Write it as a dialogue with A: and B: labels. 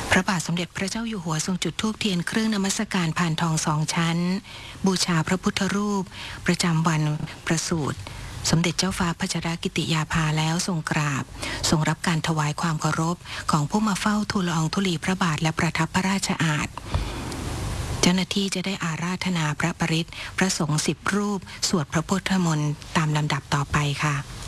A: พระบาทสมเด็จพระเจ้าอยู่หัวทรงจุดธูปเทียนเครื่องนมัสการพานทอง2 ชั้นบูชาพระพุทธรูปประจำวันประสูติสมเด็จเจ้าฟ้าพัชรกิติยาภาแล้วทรงกราบทรงรับการถวายความเคารพของผู้มาเฝ้าทูลละอองธุลีพระบาทและประทับพระราชอาสน์เจ้าหน้าที่จะได้อาราธนาพระปริตรพระสงฆ์10 รูปสวดพระพุทธมนต์ตามลำดับต่อไปค่ะ